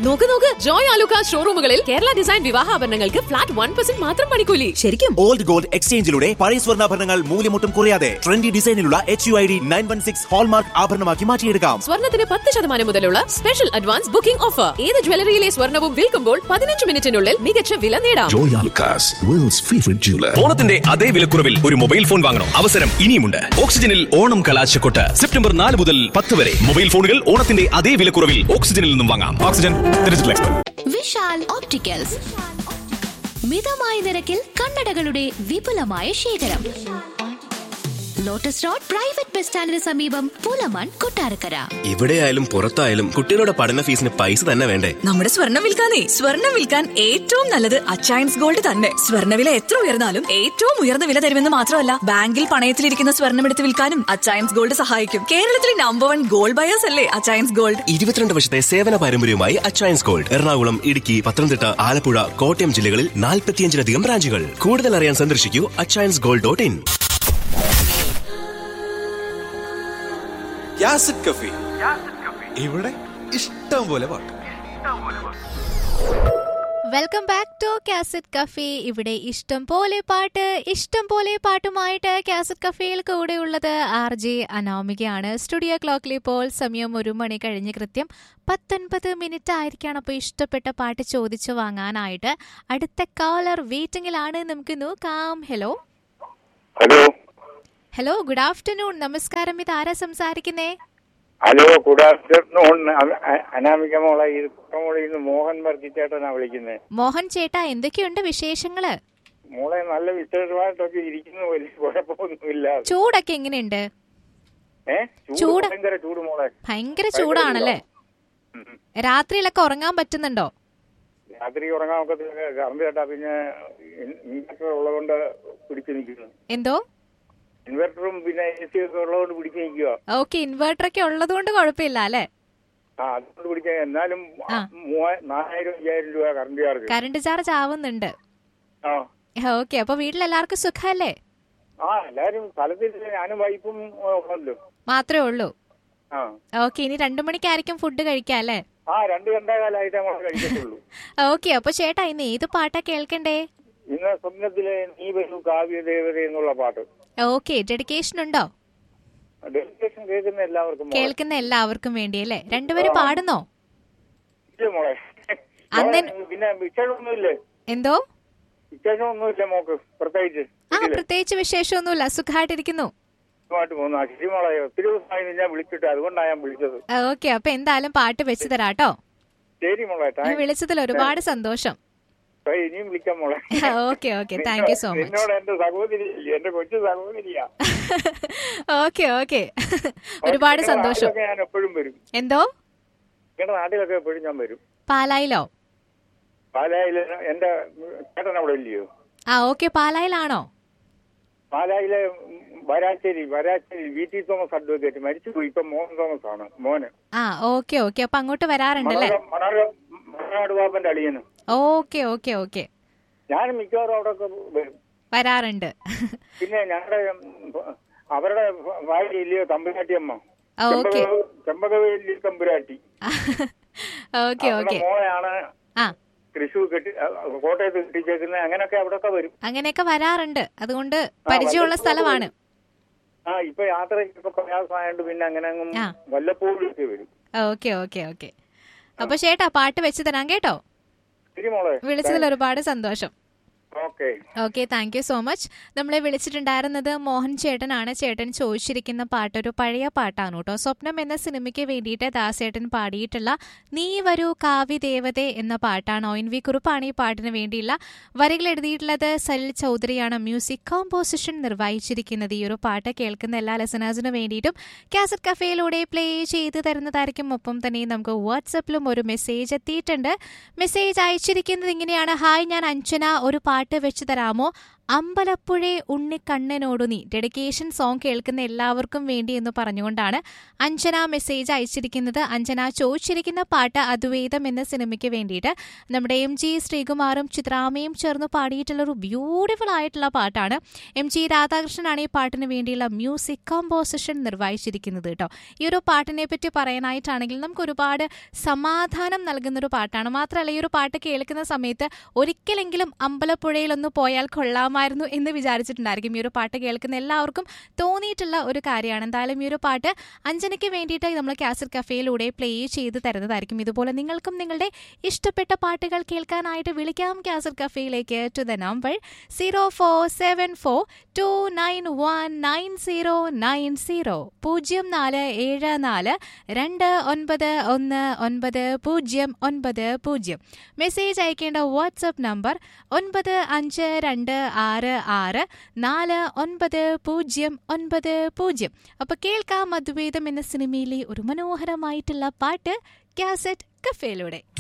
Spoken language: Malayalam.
നോക്ക് ജോയ് ആലുക്ക ഷോറൂമുകളിൽ കേരള ഡിസൈൻ വിവാഹാഭരണങ്ങൾക്ക് ഫ്ലാറ്റ് 1% മാത്രം പണിക്കൂലി. ശരിക്കും? ഓൾഡ് ഗോൾഡ് എക്സ്ചേഞ്ചിലൂടെ പഴയ സ്വർണ്ണാഭരണങ്ങൾ മൂല്യമൊട്ടും കുറയാതെ ട്രെൻഡി ഡിസൈനിലുള്ള HUID 916 ഹോൾമാർക്ക് ആഭരണമാക്കി മാറ്റിയെടുക്കാം. സ്വർണ്ണത്തിന് 10% മുതലുള്ള സ്പെഷ്യൽ അഡ്വാൻസ് ബുക്കിംഗ് ഓഫർ. ഏത് ജ്വല്ലറിയിലെ സ്വർണ്ണവും വിൽക്കുമ്പോൾ 15 മിനിറ്റിനുള്ളിൽ മികച്ച വില നേടാം. Joy Alucas, world's favorite jeweler. ഓണത്തിന്റെ അതേ വിലക്കുറവിൽ ഒരു മൊബൈൽ ഫോൺ വാങ്ങണം. അവസരം ഇനിയുമുണ്ട്. ഓക്സിജനിൽ ഓണം കലാശക്കൊട്ട് സെപ്റ്റംബർ 4 മുതൽ 10 വരെ. മൊബൈൽ ഫോണുകൾ ഓണത്തിന്റെ അതേ വിലക്കുറവിൽ ഓക്സിജനിൽ നിന്നും വാങ്ങാം. Oxygen digital expert. Vishal opticals, മിതമായ നിരക്കിൽ കണ്ണടകളുടെ വിപുലമായ ശേഖരം. ലോട്ടസ് റോഡ് പ്രൈവറ്റ് ബസ് സ്റ്റാൻഡിന് സമീപം, പൂലമാൻ, കൊട്ടാരക്കര. എവിടെയായാലും പുറത്തായാലും കുട്ടികളുടെ പഠന ഫീസിന് പൈസ തന്നെ വേണ്ടേ? നമ്മുടെ സ്വർണ്ണം വിൽക്കാൻ ഏറ്റവും നല്ലത് അച്ചയൻസ് ഗോൾഡ് തന്നെ. സ്വർണ്ണവില എത്ര ഉയർന്നാലും ഏറ്റവും ഉയർന്ന വില തരുമെന്ന് മാത്രമല്ല, ബാങ്കിൽ പണയത്തിലിരിക്കുന്ന സ്വർണ്ണം എടുത്ത് വിൽക്കാനും അച്ചയൻസ് ഗോൾഡ് സഹായിക്കും. കേരളത്തിലെ നമ്പർ 1 ഗോൾഡ് ബയേഴ്സ് അല്ലേ അച്ചയൻസ് ഗോൾഡ്. 22 വർഷത്തെ സേവന പാരമ്പര്യവുമായി അച്ചയൻസ് ഗോൾഡ്. എറണാകുളം, ഇടുക്കി, പത്തനംതിട്ട, ആലപ്പുഴ, കോട്ടയം ജില്ലകളിൽ 45-ലധികം ബ്രാഞ്ചുകൾ. കൂടുതൽ അറിയാൻ സന്ദർശിക്കൂ achainsgold.in. യാസിഡ് കഫേ, ഇവിടെ ഇഷ്ടം പോലെ പാട്ട്. Welcome back to cassette cafe. ഇവിടെ ഇഷ്ടം പോലെ പാട്ടുമായിട്ട് കാസറ്റ് കഫേയിൽ കൂടെയുള്ളത് RJ അനാമികയാണ്. സ്റ്റുഡിയോ ക്ലോക്കിൽ ഇപ്പോൾ സമയം 1 മണി കഴിഞ്ഞ് കൃത്യം 19 ആയിരിക്കാണ്. അപ്പോൾ ഇഷ്ടപ്പെട്ട പാട്ട് ചോദിച്ചു വാങ്ങാനായിട്ട് അടുത്ത കോളർ വെയിറ്റിംഗിലാണ്. നമുക്ക് നോക്കാം. Hello, good afternoon. നമസ്കാരം. ഇത് ആരാ സംസാരിക്കുന്നേ? Hello, good afternoon. അനാമിക മോളെ, ഇത് കുട്ടമോളിന്ന് മോഹൻ വർഗിച്ചേട്ടനാ വിളിക്കുന്നത്. മോഹൻ ചേട്ടാ, എന്തൊക്കെയുണ്ട് വിശേഷങ്ങള്? മോളെ, നല്ല വിശേഷമായിട്ടൊക്കെ ഇരിക്കുന്നു. വലിയ കുഴപ്പമൊന്നുമില്ല. ചൂടൊക്കെ എങ്ങനെയുണ്ട്? ചൂട് ഭയങ്കര ചൂട് മോളെ. ഭയങ്കര ചൂടാണല്ലേ? രാത്രിയിലൊക്കെ ഉറങ്ങാൻ പറ്റുന്നുണ്ടോ? രാത്രി ഉറങ്ങാൻ ഒക്കത്തില്ല. കറണ്ട് കേട്ടാ പിന്നെ ഇൻവെർട്ടർ ഉള്ളതുകൊണ്ട് പിടിച്ചു നിൽക്കുന്നു. എന്തോ? ഇൻവെർട്ടറും പിന്നെ AC ഒക്കെ ഉള്ളതുകൊണ്ട് പിടിച്ചു നിൽക്കുക. ഓക്കെ, ഇൻവെർട്ടർ ഒക്കെ ഉള്ളത് കൊണ്ട് കുഴപ്പമില്ല അല്ലേ? അതുകൊണ്ട് പിടിച്ച. എന്നാലും 4000-5000 രൂപ കറണ്ട് ചാർജ് ആവുന്നുണ്ട്. ഓക്കെ, അപ്പൊ വീട്ടിലെല്ലാവർക്കും സുഖല്ലേ? എല്ലാരും സ്ഥലത്തില്ല. ഞാനും വൈഫും ഉള്ളല്ലോ. മാത്രമേ ഉള്ളൂ? ഓക്കെ, ഇനി 2 മണിക്കായിരിക്കും ഫുഡ് കഴിക്കാം അല്ലേ? 2-2.25 നമ്മൾ കഴിക്കത്തുള്ളൂ. ഓക്കെ, അപ്പൊ ചേട്ടാ ഇന്ന് ഏത് പാട്ടാ കേൾക്കണ്ടേ? ഇന്ന് സ്വപ്നത്തിലെ നീ വരൂ കാവ്യദേവത എന്നുള്ള പാട്ട്. ഓക്കെ, ഡെഡിക്കേഷൻ ഉണ്ടോ? ഡെഡിക്കേഷൻ കേൾക്കുന്ന എല്ലാവർക്കും വേണ്ടി അല്ലേ? രണ്ടുപേരും പാടുന്നോ? പിന്നെ വിശേഷമൊന്നുമില്ലേ? എന്തോ? വിശേഷമൊന്നുമില്ല മോക്ക് പ്രത്യേകിച്ച്? പ്രത്യേകിച്ച് വിശേഷമൊന്നുമില്ല, സുഖമായിട്ടിരിക്കുന്നു. ഒത്തിരി ദിവസമായി ഞാൻ വിളിച്ചിട്ട്, അതുകൊണ്ടാണ് ഞാൻ വിളിച്ചത്. ഓക്കെ, അപ്പൊ എന്തായാലും പാട്ട് വെച്ച് തരാട്ടോ. ശരി മോളെ, വിളിച്ചതിൽ ഒരുപാട് സന്തോഷം. ഇനിയും വിളിക്കാം മോളെ. Okay, thank you so much. എന്നോട് എന്റെ സഹോദരി, എന്റെ കൊച്ചു സഹോദരിയാ. ഓക്കെ, ഒരുപാട് സന്തോഷം. ഞാൻ എപ്പോഴും വരും. എന്തോ? നിങ്ങളുടെ നാട്ടിലൊക്കെ എപ്പോഴും ഞാൻ വരും. പാലായിലോ? പാലായില് എന്റെ ചേട്ടൻ അവിടെ ഇല്ലയോ? ഓക്കെ, പാലായിലാണോ? പാലായിലെ വരാച്ചേരി VT തോമസ് അഡ്വക്കേറ്റ് മരിച്ചുപോയി. ഇപ്പൊ മോഹൻ തോമസ് ആണ് മോന്. ഓക്കെ, അപ്പൊ അങ്ങോട്ട് വരാറുണ്ടല്ലേ? ബാബന്റെ അളിയന്. ഓക്കെ, ഞാൻ മിക്കവാറും അവിടെ വരാറുണ്ട്. പിന്നെ ഞങ്ങളുടെ അവരുടെ ഭാര്യ ഇല്ലയോ തമ്പുരാട്ടിയമ്മ, ചെമ്പകവേലി തമ്പുരാട്ടി. മോളെയാണ് തൃശ്ശൂർ കോട്ടയത്ത് കെട്ടിച്ചേക്കുന്നത്. അങ്ങനെയൊക്കെ അവിടെയൊക്കെ വരും. അങ്ങനെയൊക്കെ വരാറുണ്ട്. അതുകൊണ്ട് പരിചയമുള്ള സ്ഥലമാണ്. ഇപ്പൊ യാത്രയ്ക്കൊക്കെ പ്രയാസമായോണ്ട് പിന്നെ അങ്ങനെ വല്ലപ്പോഴും വരും. ഓക്കെ. അപ്പൊ ചേട്ടാ പാട്ട് വെച്ച് തരാം കേട്ടോ. വിളിച്ചതിൽ ഒരുപാട് സന്തോഷം. Okay, thank you so much. നമ്മളെ വിളിച്ചിട്ടുണ്ടായിരുന്നത് മോഹൻ ചേട്ടനാണ്. ചേട്ടൻ ചോദിച്ചിരിക്കുന്ന പാട്ട് ഒരു പഴയ പാട്ടാണ് കേട്ടോ. സ്വപ്നം എന്ന സിനിമയ്ക്ക് വേണ്ടിയിട്ട് ദാസേട്ടൻ പാടിയിട്ടുള്ള നീ വരൂ കാവ്യദേവതേ എന്ന പാട്ടാണ്. ONV കുറുപ്പാണ് ഈ പാട്ടിന് വേണ്ടിയുള്ള വരികൾ എഴുതിയിട്ടുള്ളത്. Salil ചൗധരിയാണ് music composition നിർവഹിച്ചിരിക്കുന്നത്. ഈ ഒരു പാട്ട് കേൾക്കുന്ന എല്ലാ ലിസണേഴ്സിനും വേണ്ടിയിട്ടും കാസറ്റ് കഫേയിലൂടെ പ്ലേ ചെയ്ത് തരുന്നതായിരിക്കും. ഒപ്പം തന്നെ നമുക്ക് വാട്സപ്പിലും ഒരു മെസ്സേജ് എത്തിയിട്ടുണ്ട്. മെസ്സേജ് അയച്ചിരിക്കുന്നത് ഇങ്ങനെയാണ്: ഹായ്, ഞാൻ അഞ്ജന. ഒരു പാട്ട് വെച്ചു തരാമോ? അമ്പലപ്പുഴേ ഉണ്ണിക്കണ്ണനോടു നീ. ഡെഡിക്കേഷൻ സോങ് കേൾക്കുന്ന എല്ലാവർക്കും വേണ്ടി എന്ന് പറഞ്ഞുകൊണ്ടാണ് അഞ്ജന മെസ്സേജ് അയച്ചിരിക്കുന്നത്. അഞ്ജന ചോദിച്ചിരിക്കുന്ന പാട്ട് അദ്വൈതം എന്ന സിനിമയ്ക്ക് വേണ്ടിയിട്ട് നമ്മുടെ MG ശ്രീകുമാറും ചിത്രാമയും ചേർന്ന് പാടിയിട്ടുള്ള ഒരു ബ്യൂട്ടിഫുൾ ആയിട്ടുള്ള പാട്ടാണ്. MG രാധാകൃഷ്ണനാണ് ഈ പാട്ടിന് വേണ്ടിയുള്ള മ്യൂസിക് കമ്പോസിഷൻ നിർവഹിച്ചിരിക്കുന്നത് കേട്ടോ. ഈ ഒരു പാട്ടിനെ പറ്റി പറയാനായിട്ടാണെങ്കിൽ നമുക്ക് ഒരുപാട് സമാധാനം നൽകുന്നൊരു പാട്ടാണ്. മാത്രമല്ല ഈ ഒരു പാട്ട് കേൾക്കുന്ന സമയത്ത് ഒരിക്കലെങ്കിലും അമ്പലപ്പുഴയിലൊന്ന് പോയാൽ കൊള്ളാമായിരുന്നു എന്ന് വിചാരിച്ചിട്ടുണ്ടായിരിക്കും. ഈ ഒരു പാട്ട് കേൾക്കുന്ന എല്ലാവർക്കും തോന്നിയിട്ടുള്ള ഒരു കാര്യമാണ്. എന്തായാലും ഈ ഒരു പാട്ട് അഞ്ജനയ്ക്ക് വേണ്ടിയിട്ട് നമ്മൾ കാസറ്റ് കഫേയിലൂടെ പ്ലേ ചെയ്ത് തരുന്നതായിരിക്കും. ഇതുപോലെ നിങ്ങൾക്കും നിങ്ങളുടെ ഇഷ്ടപ്പെട്ട പാട്ടുകൾ കേൾക്കാനായിട്ട് വിളിക്കാം cassette കഫേയിലേക്ക് to the number 0474291990 0474291990. Message അയക്കേണ്ട വാട്സ്ആപ്പ് നമ്പർ 9526499090. അപ്പൊ കേൾക്കാം അദ്വൈതം എന്ന സിനിമയിലെ ഒരു മനോഹരമായിട്ടുള്ള പാട്ട് കാസറ്റ് കഫേയിലൂടെ.